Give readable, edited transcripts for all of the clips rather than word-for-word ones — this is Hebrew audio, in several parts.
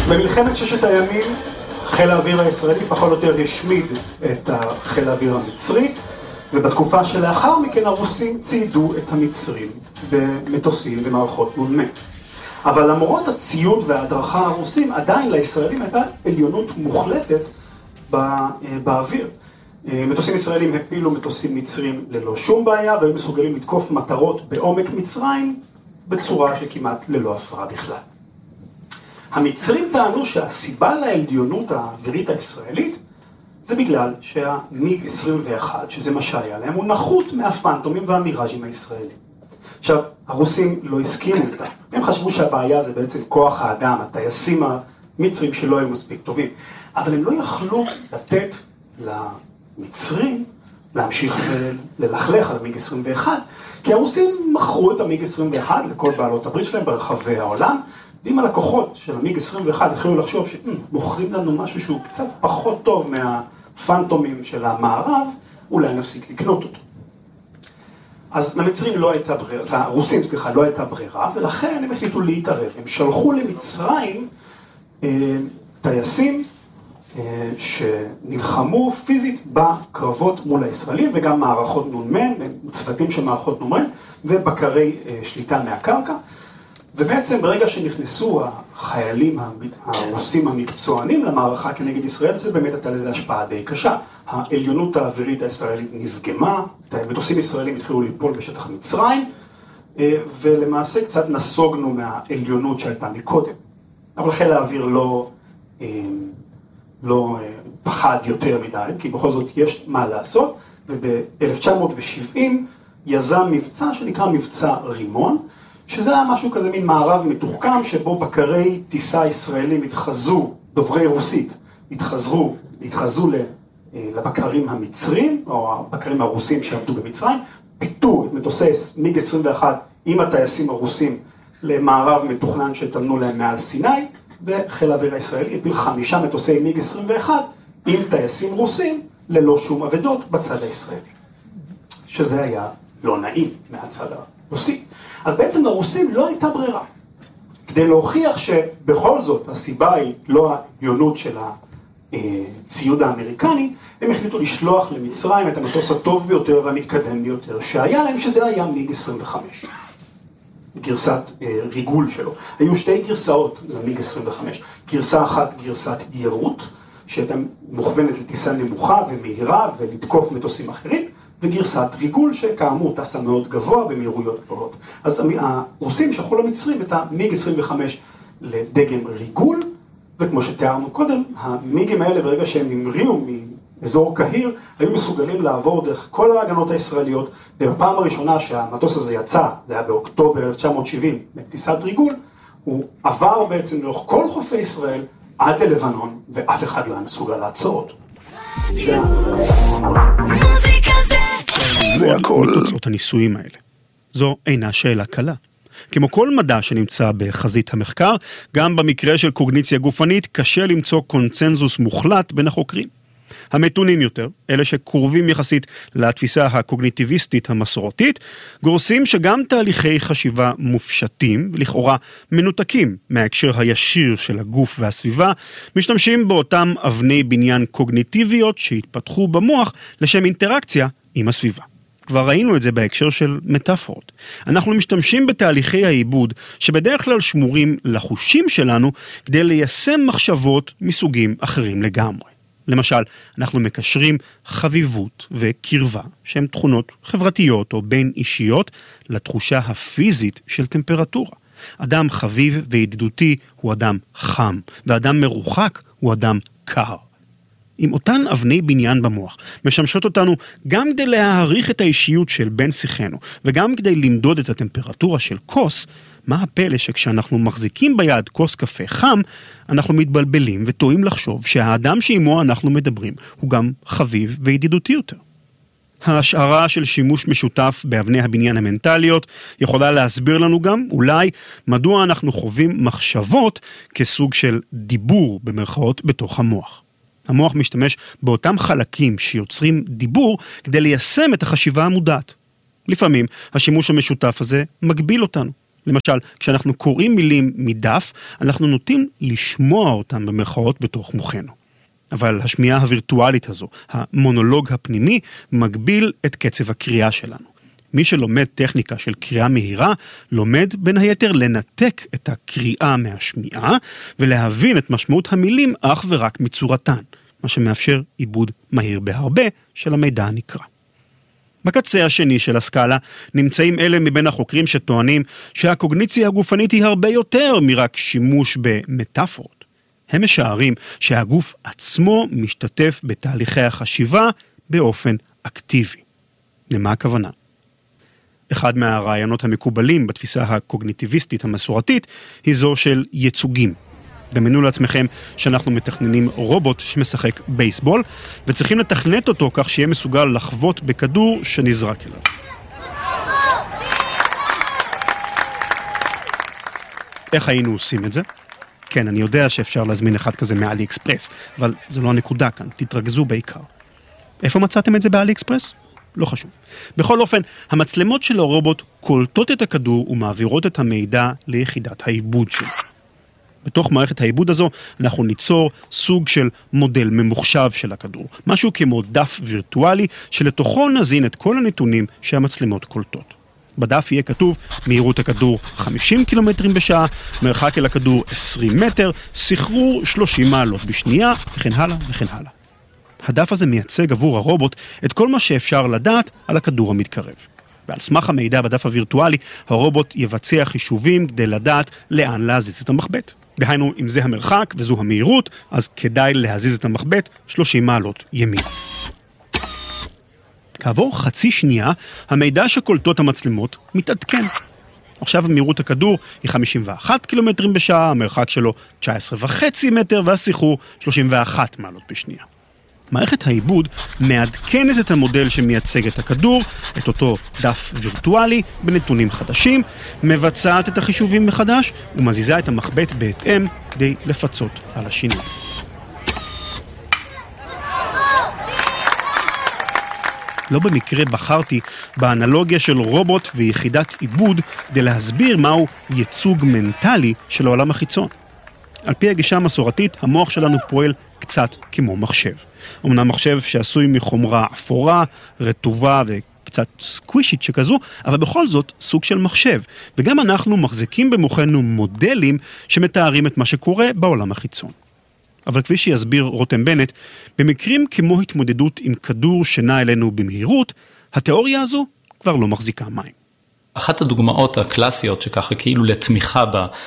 במלחמת ששת הימים, חיל האוויר הישראלי פחות או יותר השמיד את חיל האוויר המצרי, ובתקופה שלאחר מכן הרוסים ציידו את המצרים במטוסים ומערכות נ"מ. אבל למרות הציוד וההדרכה הרוסים, עדיין לישראלים הייתה עליונות מוחלטת באוויר. מטוסים ישראלים הפילו מטוסים מצרים ללא שום בעיה, והיו מסוגלים לתקוף מטרות בעומק מצרים בצורה שכמעט ללא הפרעה בכלל. המצרים טענו שהסיבה לעליונות האווירית הישראלית זה בגלל שהמיג 21, שזה מה שהיה להם, הוא נחות מהפנטומים והמיראז'ים הישראלים. עכשיו, הרוסים לא הסכימו איתם. הם חשבו שהבעיה זה בעצם כוח האדם, הטייסים המצרים שלא היו מספיק טובים. אבל הם לא יכלו לתת למצרים להמשיך ללכלך על המיג 21, כי הרוסים מכרו את המיג 21 לכל בעלות הברית שלהם ברחבי העולם, ואם הלקוחות של המיג 21 התחילו לחשוב שמוכרים לנו משהו שהוא קצת פחות טוב מהפנטומים של המערב, אולי נפסיק לקנות אותו. אז למצרים לא הייתה ברירה, לרוסים, לא הייתה ברירה, ולכן הם החליטו להתערב. הם שלחו למצרים טייסים שנלחמו פיזית בקרבות מול הישראלים, וגם מערכות נ"מ, צוותים של מערכות נ"מ, ובקרי שליטה מהקרקע. ובעצם ברגע שנכנסו החיילים הרוסים המקצוענים למערכה כנגד ישראל, זה באמת הייתה לזה השפעה די קשה. העליונות האווירית הישראלית נפגמה, מטוסים ישראלים התחילו ליפול בשטח מצרים, ולמעשה קצת נסוגנו מהעליונות שהייתה מקודם. אבל חיל האוויר לא פחד יותר מדי, כי בכל זאת יש מה לעשות, וב-1970 יזם מבצע שנקרא מבצע רימון, שזה היה משהו כזה מין מערב מתוחכם, שבו בקרי טיסה ישראלים התחזו, דוברי רוסית, התחזו לבקרים המצרים, או הבקרים הרוסים שעבדו במצרים, פיתו את מטוסי מיג 21 עם הטייסים הרוסים למערב מתוכנן שתמנו להם מעל סיני, וחיל האוויר הישראלי הפיל 5 מטוסי מיג 21 עם טייסים רוסים ללא שום אבדות בצד הישראלי. שזה היה לא נעים מהצד הרוסי. אז בעצם לרוסים לא הייתה ברירה. כדי להוכיח שבכל זאת הסיבה היא לא העליונות של הציוד האמריקני, הם החליטו לשלוח למצרים את המטוס הטוב ביותר והמתקדם ביותר שהיה להם, שזה היה מיג 25. גרסת ריגול שלו. היו 2 גרסאות למיג 25. גרסה אחת, גרסת יירוט, שהייתה מוכוונת לטיסה נמוכה ומהירה ולתקוף מטוסים אחרים, וגרסת ריגול שכאמור טסה מאוד גבוה במהירויות גבוהות. אז הרוסים שלחו למצרים את המיג 25 לדגם ריגול, וכמו שתיארנו קודם, המיגים האלה ברגע שהם המריאו מאזור קהיר, היו מסוגלים לעבור דרך כל ההגנות הישראליות, ובפעם הראשונה שהמטוס הזה יצא, זה היה באוקטובר 1970, בטיסת ריגול, הוא עבר בעצם לאורך כל חופי ישראל עד ללבנון, ואף אחד לא היה מסוגל לעצור אותו. זה הכל. תוצאות הניסויים האלה. זו אינה שאלה קלה. כמו כל מדע שנמצא בחזית המחקר, גם במקרה של קוגניציה גופנית קשה למצוא קונצנזוס מוחלט בין החוקרים. המתונים יותר, אלה שקרובים יחסית לתפיסה הקוגניטיביסטית המסורתית, גורסים שגם תהליכי חשיבה מופשטים ולכאורה מנותקים מההקשר הישיר של הגוף והסביבה, משתמשים באותם אבני בניין קוגניטיביות שהתפתחו במוח לשם אינטראקציה עם הסביבה. כבר ראינו את זה בהקשר של מטאפורות. אנחנו משתמשים בתהליכי העיבוד שבדרך כלל שמורים לחושים שלנו כדי ליישם מחשבות מסוגים אחרים לגמרי. למשל, אנחנו מקשרים חביבות וקרבה, שהן תכונות חברתיות או בין אישיות, לתחושה הפיזית של טמפרטורה. אדם חביב וידידותי הוא אדם חם, ואדם מרוחק הוא אדם קר. עם אותן אבני בניין במוח, משמשות אותנו גם כדי להעריך את האישיות של בן שיחנו, וגם כדי למדוד את הטמפרטורה של כוס. מה הפלא שכשאנחנו מחזיקים ביד כוס קפה חם, אנחנו מתבלבלים וטועים לחשוב שהאדם שעימו אנחנו מדברים הוא גם חביב וידידותי יותר. ההשערה של שימוש משותף באבני הבניין המנטליות יכולה להסביר לנו גם אולי מדוע אנחנו חווים מחשבות כסוג של דיבור במרכאות בתוך המוח. המוח משתמש באותם חלקים שיוצרים דיבור כדי ליישם את החשיבה המודעת. לפעמים השימוש המשותף הזה מגביל אותנו. למשל, כשאנחנו קוראים מילים מדף, אנחנו נוטים לשמוע אותם במרכאות בתוך מוחנו. אבל השמיעה הווירטואלית הזו, המונולוג הפנימי, מגביל את קצב הקריאה שלנו. מי שלומד טכניקה של קריאה מהירה, לומד בין היתר לנתק את הקריאה מהשמיעה, ולהבין את משמעות המילים אך ורק מצורתן, מה שמאפשר עיבוד מהיר בהרבה של המידע הנקרא. בקצה השני של הסקאלה נמצאים אלה מבין החוקרים שטוענים שהקוגניציה הגופנית היא הרבה יותר מרק שימוש במטאפורות. הם משערים שהגוף עצמו משתתף בתהליכי החשיבה באופן אקטיבי. למה הכוונה? אחד מהרעיונות המקובלים בתפיסה הקוגניטיביסטית המסורתית היא זו של ייצוגים. דמיינו לעצמכם שאנחנו מתכננים רובוט שמשחק בייסבול, וצריכים לתכנת אותו כך שיהיה מסוגל לחוות בכדור שנזרק אליו. איך היינו עושים את זה? כן, אני יודע שאפשר להזמין אחד כזה מאלי אקספרס, אבל זו לא הנקודה כאן, תתרכזו בעיקר. איפה מצאתם את זה באלי אקספרס? לא חשוב. בכל אופן, המצלמות של הרובוט קולטות את הכדור ומעבירות את המידע ליחידת העיבוד שלו. בתוך מערכת העיבוד הזו אנחנו ניצור סוג של מודל ממוחשב של הכדור, משהו כמו דף וירטואלי שלתוכו נזין את כל הנתונים שהמצלמות קולטות. בדף יהיה כתוב מהירות הכדור 50 קילומטרים בשעה, מרחק אל הכדור 20 מטר, סחרור 30 מעלות בשנייה, וכן הלאה וכן הלאה. הדף הזה מייצג עבור הרובוט את כל מה שאפשר לדעת על הכדור המתקרב. ועל סמך המידע בדף הווירטואלי, הרובוט יבצע חישובים כדי לדעת לאן להזיז את המחבט. דהיינו, אם זה המרחק וזו המהירות, אז כדאי להזיז את המחבט 30 מעלות ימין. כעבור חצי שנייה, המידע שקולטות המצלמות מתעדכן. עכשיו מהירות הכדור היא 51 קילומטרים בשעה, המרחק שלו 19.5 מטר, והסחרור 31 מעלות בשנייה. מערכת העיבוד מעדכנת את המודל שמייצג את הכדור, את אותו דף וירטואלי, בנתונים חדשים, מבצעת את החישובים מחדש, ומזיזה את המחבט בהתאם כדי לפצות על השינוי. לא במקרה בחרתי באנלוגיה של רובוט ויחידת עיבוד כדי להסביר מהו ייצוג מנטלי של העולם החיצון. על פי הגישה המסורתית, המוח שלנו פועל קצת כמו מחשב. אמנם מחשב שעשוי מחומרה אפורה, רטובה וקצת סקווישית שכזו, אבל בכל זאת סוג של מחשב. וגם אנחנו מחזיקים במוחנו מודלים שמתארים את מה שקורה בעולם החיצון. אבל כפי שיסביר רותם בנט, במקרים כמו התמודדות עם כדור שנע אלינו במהירות, התיאוריה הזו כבר לא מחזיקה מים. אחת הדוגמאות הקלאסיות שככה כאילו לתמיכה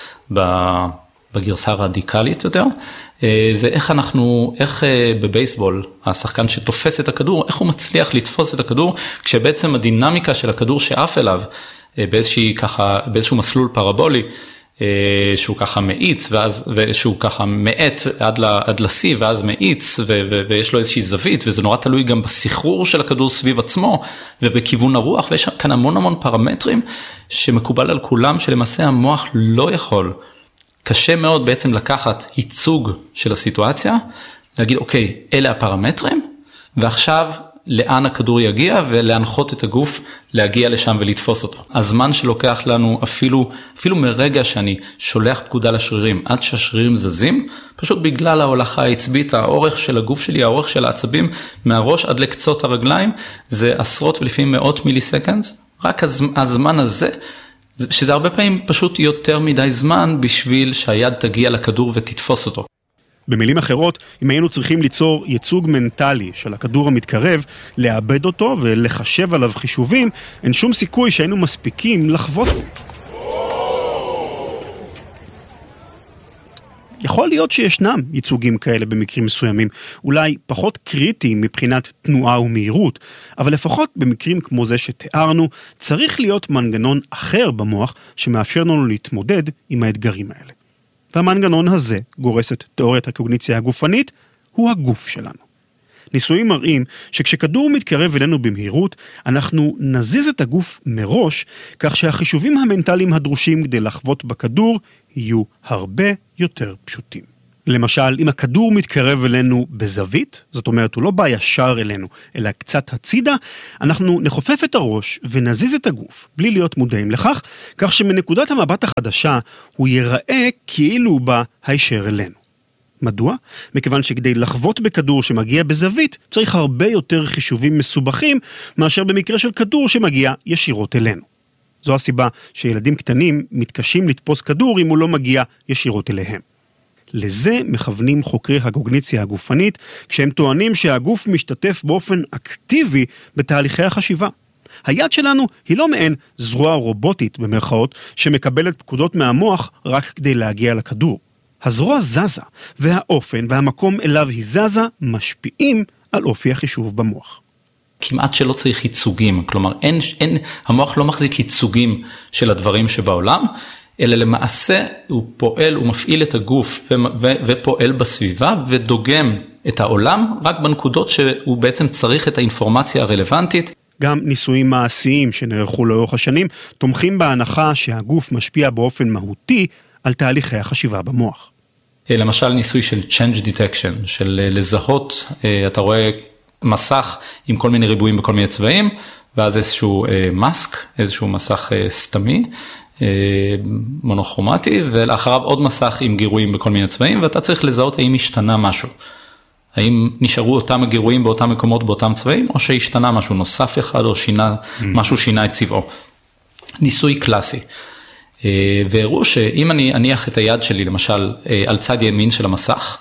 בגרסה הרדיקלית יותר, זה איך בבייסבול, השחקן שתופס את הכדור, איך הוא מצליח לתפוס את הכדור, כשבעצם הדינמיקה של הכדור שאף אליו, באיזשהו מסלול פרבולי, שהוא ככה מאיץ, ושהוא ככה מאט עד לשיא, ואז מאיץ, ויש לו איזושהי זווית, וזה נורא תלוי גם בסחרור של הכדור סביב עצמו, ובכיוון הרוח, ויש כאן המון פרמטרים, שמקובל על כולם, שלמעשה המוח לא יכול. קשה מאוד בעצם לקחת ייצוג של הסיטואציה, להגיד, אוקיי, אלה הפרמטרים, ועכשיו לאן הכדור יגיע, ולהנחות את הגוף להגיע לשם ולתפוס אותו. הזמן שלוקח לנו אפילו מרגע שאני שולח פקודה לשרירים, עד שהשרירים זזים, פשוט בגלל ההולכה העצבית, האורך של הגוף שלי, האורך של העצבים, מהראש עד לקצות הרגליים, זה עשרות ולפעמים מאות מיליסקנדס, רק הזמן הזה, שזה הרבה פעמים פשוט יותר מדי זמן בשביל שהיד תגיע לכדור ותתפוס אותו. במילים אחרות, אם היינו צריכים ליצור ייצוג מנטלי של הכדור המתקרב, לאבד אותו ולחשב עליו חישובים, אין שום סיכוי שהיינו מספיקים לחוות. יכול להיות שישנם ייצוגים כאלה במקרים מסוימים, אולי פחות קריטיים מבחינת תנועה ומהירות, אבל לפחות במקרים כמו זה שתיארנו, צריך להיות מנגנון אחר במוח שמאפשר לנו להתמודד עם האתגרים האלה. והמנגנון הזה, גורסת תיאוריית הקוגניציה הגופנית, הוא הגוף שלנו. ניסויים מראים שכשכדור מתקרב אלינו במהירות, אנחנו נזיז את הגוף מראש, כך שהחישובים המנטליים הדרושים כדי לחוות בכדור יהיו הרבה יותר פשוטים. למשל, אם הכדור מתקרב אלינו בזווית, זאת אומרת, הוא לא בא ישר אלינו, אלא קצת הצידה, אנחנו נחופף את הראש ונזיז את הגוף, בלי להיות מודעים לכך, כך שמנקודת המבט החדשה הוא ייראה כאילו הוא בא הישר אלינו. מדוע? מכיוון שכדי לחוות בכדור שמגיע בזווית, צריך הרבה יותר חישובים מסובכים, מאשר במקרה של כדור שמגיע ישירות אלינו. זו הסיבה שילדים קטנים מתקשים לתפוס כדור אם הוא לא מגיע ישירות אליהם. לזה מכוונים חוקרי הקוגניציה הגופנית, כשהם טוענים שהגוף משתתף באופן אקטיבי בתהליכי החשיבה. היד שלנו היא לא מעין זרוע רובוטית במרכאות, שמקבלת פקודות מהמוח רק כדי להגיע לכדור. הזרוע זזה, והאופן והמקום אליו היא זזה משפיעים על אופי החישוב במוח. כמעט שלא צריך ייצוגים, כלומר המוח לא מחזיק ייצוגים של הדברים שבעולם, אלא למעשה הוא פועל, הוא מפעיל את הגוף ופועל בסביבה ודוגם את העולם רק בנקודות שהוא בעצם צריך את האינפורמציה הרלוונטית. גם ניסויים מעשיים שנערכו לאורך השנים תומכים בהנחה שהגוף משפיע באופן מהותי על תהליכי החשיבה במוח. למשל ניסוי של change detection, של לזהות, אתה רואה מסך עם כל מיני ריבועים בכל מיני צבעים, ואז איזשהו מסק, איזשהו מסך סתמי, מונוכרומטי, ולאחריו עוד מסך עם גירויים בכל מיני צבעים, ואתה צריך לזהות האם השתנה משהו. האם נשארו אותם הגירויים באותם מקומות באותם צבעים, או שהשתנה משהו נוסף אחד, או משהו שינה את צבעו. ניסוי קלאסי. והראו שאם אני אניח את היד שלי, למשל, על צד ימין של המסך,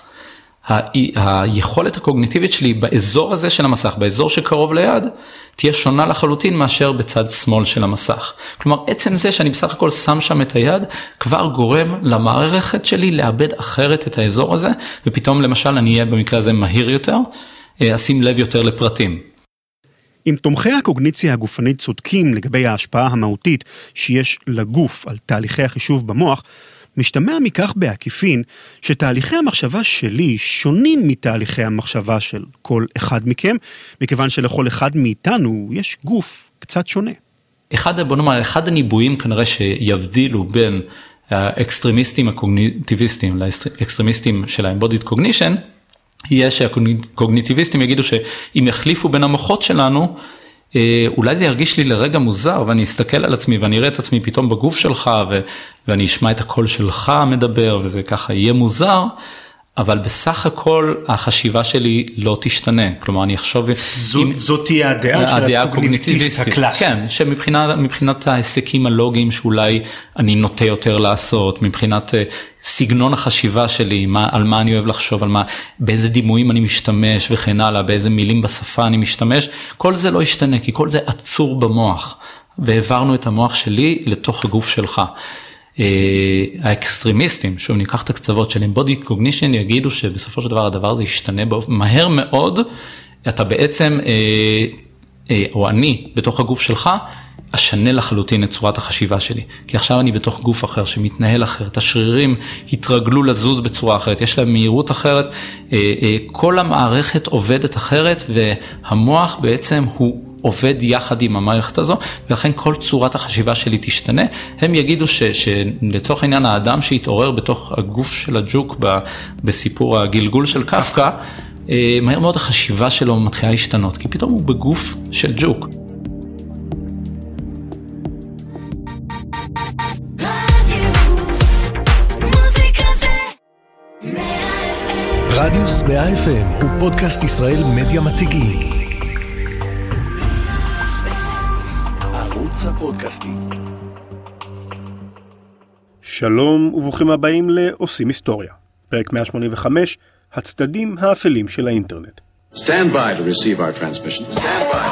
היכולת הקוגניטיבית שלי באזור הזה של המסך, באזור שקרוב ליד, תהיה שונה לחלוטין מאשר בצד שמאל של המסך. כלומר, עצם זה שאני בסך הכל שם שם את היד, כבר גורם למערכת שלי לאבד אחרת את האזור הזה, ופתאום למשל אני אהיה במקרה הזה מהיר יותר, אשים לב יותר לפרטים. אם תומכי הקוגניציה הגופנית צודקים לגבי ההשפעה המהותית שיש לגוף על תהליכי החישוב במוח, משתמע מכך בעקיפין שתהליכי המחשבה שלי שונים מתהליכי המחשבה של כל אחד מכם, מכיוון שלכל אחד מאיתנו יש גוף קצת שונה. בוא נאמר, אחד הניבויים כנראה שיבדילו בין האקסטרימיסטים הקוגניטיביסטים לאקסטרימיסטים של ה-embodied cognition, יהיה שהקוגניטיביסטים יגידו שאם יחליפו בין המוחות שלנו, אולי זה ירגיש לי לרגע מוזר, ואני אסתכל על עצמי ואני אראה את עצמי פתאום בגוף שלך, ואני אשמע את הקול שלך מדבר, וזה ככה יהיה מוזר, אבל בסך הכל החשיבה שלי לא תשתנה. כלומר, אני אחשוב... זאת תהיה הדעה של הקוגניטיביסט הקלאסי. כן, שמבחינת ההיסקים הלוגיים שאולי אני נוטה יותר לעשות, מבחינת סגנון החשיבה שלי, על מה אני אוהב לחשוב, באיזה דימויים אני משתמש וכן הלאה, באיזה מילים בשפה אני משתמש, כל זה לא ישתנה, כי כל זה עצור במוח, והעברנו את המוח שלי לתוך הגוף שלך. האקסטרימיסטים, שוב ניקח את הקצוות של embodied cognition, יגידו שבסופו של דבר הדבר הזה ישתנה מהר מאוד, אתה בעצם, או אני בתוך הגוף שלך, אשנה לחלוטין את צורת החשיבה שלי, כי עכשיו אני בתוך גוף אחר שמתנהל אחרת, השרירים התרגלו לזוז בצורה אחרת, יש להם מהירות אחרת, כל המערכת עובדת אחרת, והמוח בעצם הוא עובד יחד עם המערכת הזו, ולכן כל צורת החשיבה שלי תשתנה. הם יגידו שלצורך העניין האדם שהתעורר בתוך הגוף של הג'וק בסיפור הגלגול של קפקא, מהר מאוד החשיבה שלו מתחילה להשתנות, כי פתאום הוא בגוף של ג'וק. רדיוס 100 FM הוא פודקאסט ישראל מדיה מציגים. ערוץ הפודקאסטים. שלום וברוכים הבאים לעושים היסטוריה. פרק 185, הצדדים האפלים של האינטרנט. Stand by to receive our transmission. Stand by.